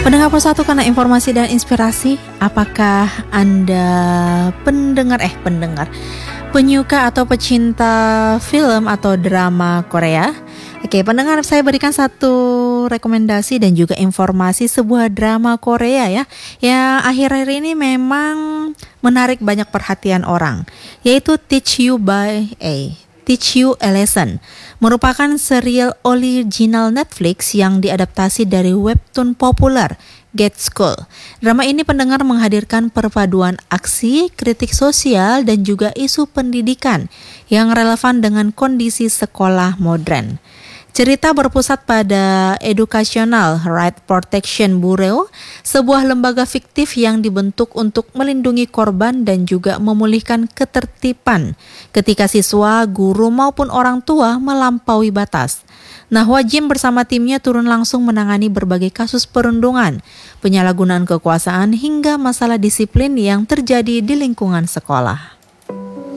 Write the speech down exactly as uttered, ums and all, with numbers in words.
Pendengar Persatu karena informasi dan inspirasi, apakah Anda pendengar eh pendengar penyuka atau pecinta film atau drama Korea? Oke, pendengar, saya berikan satu rekomendasi dan juga informasi sebuah drama Korea ya, yang akhir-akhir ini memang menarik banyak perhatian orang, yaitu Teach You by A. Teach You a Lesson merupakan serial original Netflix yang diadaptasi dari webtoon populer Get School. Drama ini pendengar menghadirkan perpaduan aksi, kritik sosial, dan juga isu pendidikan yang relevan dengan kondisi sekolah modern. Cerita berpusat pada Educational Right Protection Bureau, sebuah lembaga fiktif yang dibentuk untuk melindungi korban dan juga memulihkan ketertiban ketika siswa, guru maupun orang tua melampaui batas. Nahwa Jim bersama timnya turun langsung menangani berbagai kasus perundungan, penyalahgunaan kekuasaan hingga masalah disiplin yang terjadi di lingkungan sekolah.